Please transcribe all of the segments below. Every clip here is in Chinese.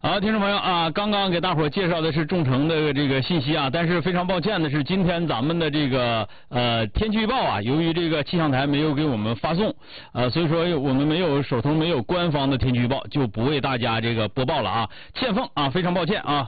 好，听众朋友啊，刚刚给大伙介绍的是众诚的这个信息啊，但是非常抱歉的是，今天咱们的这个天气预报啊，由于这个气象台没有给我们发送，所以说我们手头没有官方的天气预报，就不为大家这个播报了啊，欠奉啊，非常抱歉啊。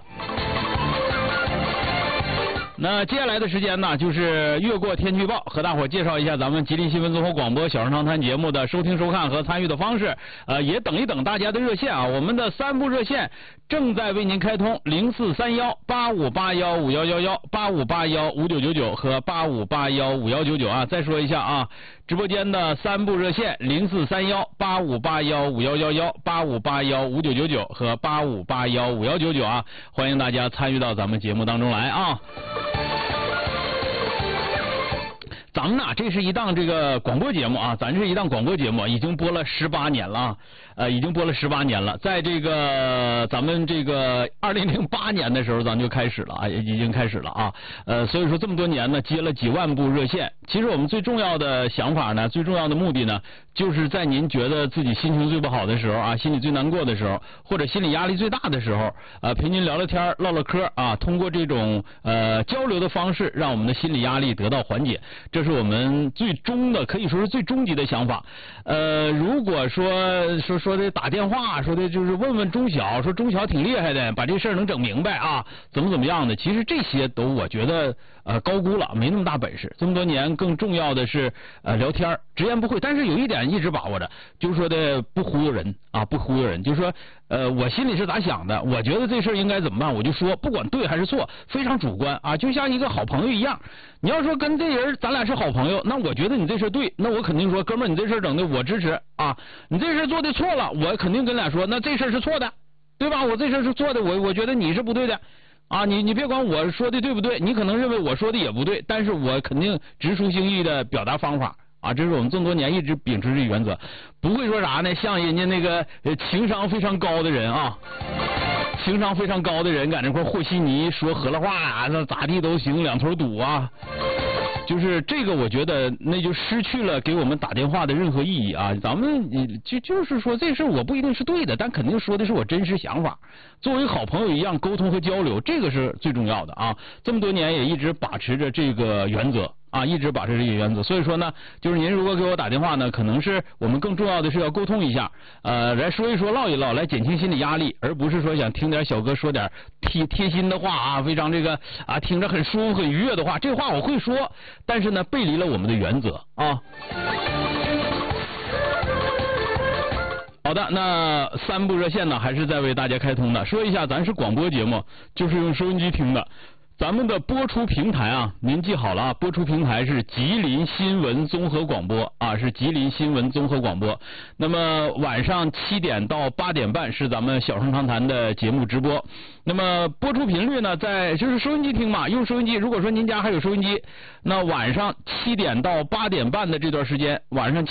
那接下来的时间呢，就是越过天气预报，和大伙介绍一下咱们吉林新闻综合广播小声长谈节目的收听收看和参与的方式。也等一等大家的热线啊，我们的3部热线正在为您开通，043185815111、85815999和85815199啊。再说一下啊，直播间的3部热线043185815111、85815999和85815199啊，欢迎大家参与到咱们节目当中来啊。咱们呢，这是一档这个广播节目啊，咱这是一档广播节目，已经播了18年了啊，已经播了18年了。在这个咱们这个2008年的时候，咱就开始了啊，已经开始了啊。所以说这么多年呢，接了几万部热线。其实我们最重要的想法呢，最重要的目的呢，就是在您觉得自己心情最不好的时候啊，心里最难过的时候，或者心理压力最大的时候，陪您聊聊天、唠唠嗑啊，通过这种交流的方式，让我们的心理压力得到缓解。这是我们最终的，可以说是最终极的想法。如果说的打电话，说的就是问问中小，说中小挺厉害的，把这事儿能整明白啊，怎么样的，其实这些都我觉得高估了，没那么大本事。这么多年，更重要的是聊天，直言不讳。但是有一点一直把握着，就是说的不忽悠人啊，不忽悠人，就是说我心里是咋想的，我觉得这事儿应该怎么办，我就说，不管对还是错，非常主观啊，就像一个好朋友一样。你要说跟这人咱俩是好朋友，那我觉得你这事对，那我肯定说，哥们儿，你这事整的我支持啊，你这事做的错了，我肯定跟俩说，那这事是错的，对吧？我这事是错的，我觉得你是不对的啊，你别管我说的对不对，你可能认为我说的也不对，但是我肯定直抒胸臆的表达方法啊，这是我们这么多年一直秉持这原则，不会说啥呢，像人家那个情商非常高的人啊。情商非常高的人，搁那块和稀泥说河了话啊，那咋地都行，两头堵啊。就是这个，我觉得那就失去了给我们打电话的任何意义啊。咱们就是说这事我不一定是对的，但肯定说的是我真实想法。作为好朋友一样沟通和交流，这个是最重要的啊。这么多年也一直把持着这个原则。啊，一直把持这个原则，所以说呢，就是您如果给我打电话呢，可能是我们更重要的是要沟通一下，来说一说、唠一唠，来减轻心理压力，而不是说想听点小哥说点贴心的话啊，非常这个啊听着很舒服、很愉悦的话，这话我会说，但是呢，背离了我们的原则啊。好的，那3部热线呢，还是在为大家开通的。说一下，咱是广播节目，就是用收音机听的。咱们的播出平台啊，您记好了啊，播出平台是吉林新闻综合广播啊，是吉林新闻综合广播。那么晚上7点到8点半是咱们小声长谈的节目直播。那么播出频率呢，就是收音机听嘛，用收音机。如果说您家还有收音机，那晚上7点到8点半的这段时间，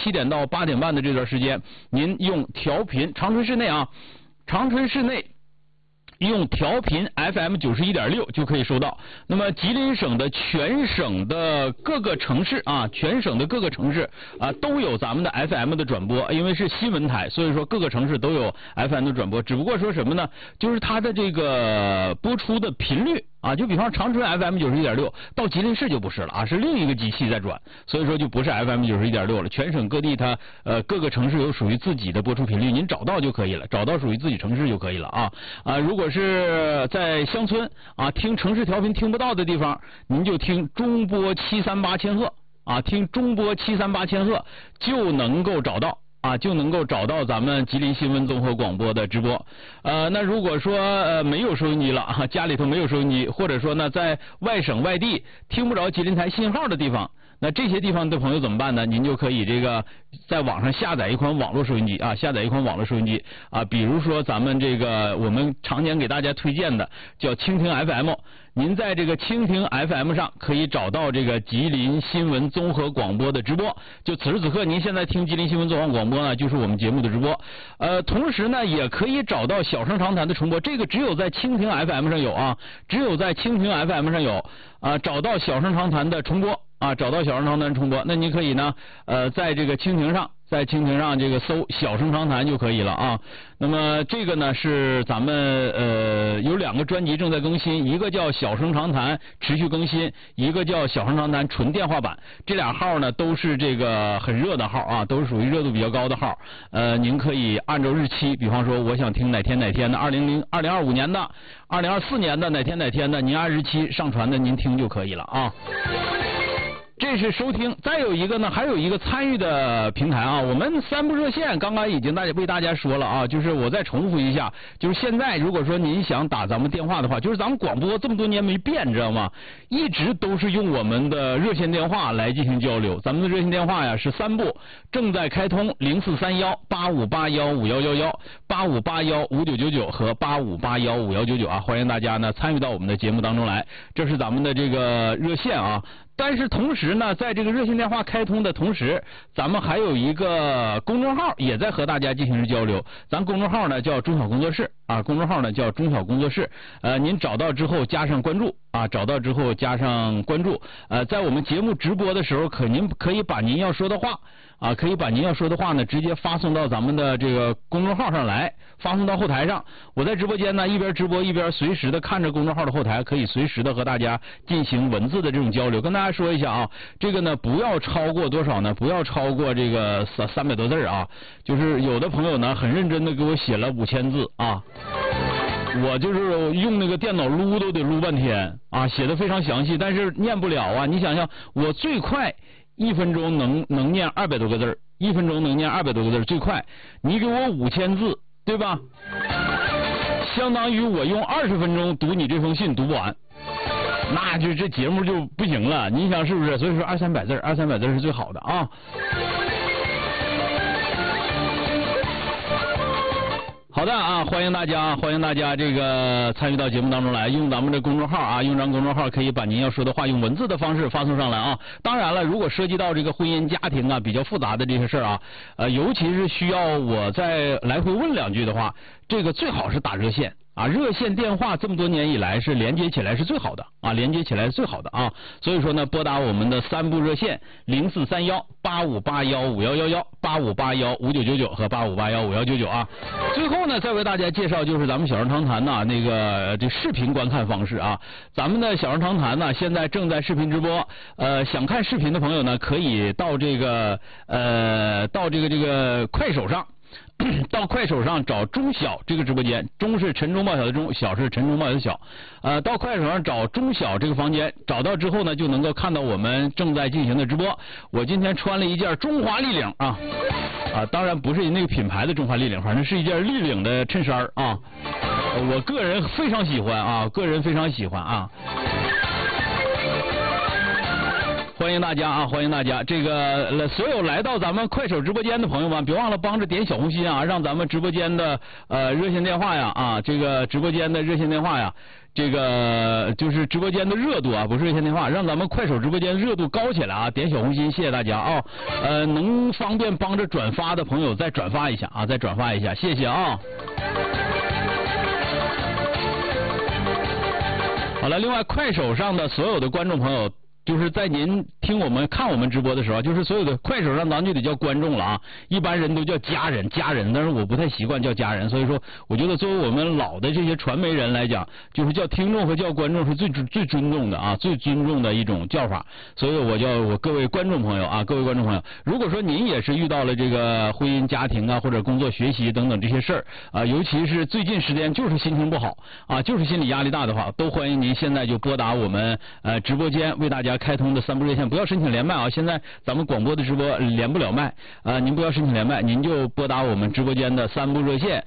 您用调频长春市内啊，长春市内。用调频 FM 91.6就可以收到。那么吉林省的全省的各个城市啊，都有咱们的 FM 的转播，因为是新闻台，所以说各个城市都有 FM 的转播。只不过说什么呢？就是它的这个播出的频率啊，就比方长春 FM 91.6到吉林市就不是了啊，是另一个机器在转，所以说就不是 FM 91.6了。全省各地它各个城市有属于自己的播出频率，您找到就可以了，找到属于自己城市就可以了啊。如果是在乡村啊，听城市调频听不到的地方，您就听中波738千赫啊，听中波738千赫就能够找到。就能够找到咱们吉林新闻综合广播的直播。那如果说没有收音机了，家里头没有收音机，或者说呢在外省外地听不着吉林台信号的地方，那这些地方的朋友怎么办呢？您就可以这个在网上下载一款网络收音机啊，比如说咱们这个我们常年给大家推荐的叫蜻蜓 FM。您在这个蜻蜓 FM 上可以找到这个吉林新闻综合广播的直播，就此时此刻您现在听吉林新闻综合广播呢，就是我们节目的直播。同时呢也可以找到小声长谈的重播，这个只有在蜻蜓 FM 上有啊，找到小声长谈的重播啊，那你可以呢在这个蜻蜓上在蜻蜓上这个搜小声长谈就可以了啊。那么这个呢是咱们有2个专辑正在更新，一个叫小声长谈持续更新，一个叫小声长谈纯电话版。这俩号呢都是这个很热的号啊，都是属于热度比较高的号。您可以按照日期，比方说我想听哪天的2025年的2024年的哪天的，您按日期上传的您听就可以了啊。这是收听，再有一个呢，还有一个参与的平台啊。我们3部热线刚刚已经为大家说了啊，就是我再重复一下，就是现在如果说您想打咱们电话的话，就是咱们广播这么多年没变，知道吗？一直都是用我们的热线电话来进行交流。咱们的热线电话呀是3部，正在开通05318581511185815999和85815199啊，欢迎大家呢参与到我们的节目当中来。这是咱们的这个热线啊。但是同时呢，在这个热线电话开通的同时，咱们还有一个公众号也在和大家进行交流。咱公众号呢叫中小工作室啊，公众号呢叫中小工作室。您找到之后加上关注啊，在我们节目直播的时候，您可以把您要说的话啊，呢直接发送到咱们的这个公众号上来，发送到后台上。我在直播间呢一边直播一边随时的看着公众号的后台，可以随时的和大家进行文字的这种交流。跟大家说一下啊，这个呢不要超过多少呢？不要超过这个300多字啊。就是有的朋友呢很认真的给我写了5000字啊，我就是用那个电脑撸都得撸半天啊，写的非常详细，但是念不了啊。你想想，我最快1分钟能念200多个字，1分钟能念200多个字最快。你给我5000字，对吧？相当于我用20分钟读你这封信读不完。那就这节目就不行了，你想是不是？所以说200-300字是最好的啊。好的啊，欢迎大家这个参与到节目当中来，用咱们的公众号啊，用咱公众号可以把您要说的话用文字的方式发送上来啊。当然了，如果涉及到这个婚姻家庭啊比较复杂的这些事儿啊，尤其是需要我再来回问2句的话，这个最好是打热线。啊，热线电话这么多年以来是连接起来是最好的啊，所以说呢，拨打我们的3部热线043185815111、85815999和85815199啊。最后呢，再为大家介绍就是咱们小声长谈呐，那个这视频观看方式啊。咱们的小声长谈呢，现在正在视频直播，想看视频的朋友呢，可以到这个快手上。到快手上找中小这个直播间，中是晨钟报晓的中，小是晨钟报晓的小。到快手上找中小这个房间，找到之后呢，就能够看到我们正在进行的直播。我今天穿了一件中华立领啊，当然不是那个品牌的中华立领，反正是一件立领的衬衫啊。我个人非常喜欢啊。欢迎大家！这个所有来到咱们快手直播间的朋友们，别忘了帮着点小红心啊，让咱们直播间的热线电话呀这个直播间的热线电话呀，这个就是直播间的热度啊，不是热线电话，让咱们快手直播间热度高起来啊！点小红心，谢谢大家啊！能方便帮着转发的朋友再转发一下啊，谢谢啊！好了，另外快手上的所有的观众朋友。就是在您看我们直播的时候，就是所有的快手上咱就得叫观众了啊，一般人都叫家人，但是我不太习惯叫家人，所以说我觉得作为我们老的这些传媒人来讲，就是叫听众和叫观众是最尊重的啊，最尊重的一种叫法，所以我叫我各位观众朋友啊，如果说您也是遇到了这个婚姻家庭啊或者工作学习等等这些事儿啊，尤其是最近时间就是心情不好啊，就是心理压力大的话，都欢迎您现在就拨打我们直播间为大家开通的3部热线，不要申请连麦啊！现在咱们广播的直播连不了麦您不要申请连麦，您就拨打我们直播间的3部热线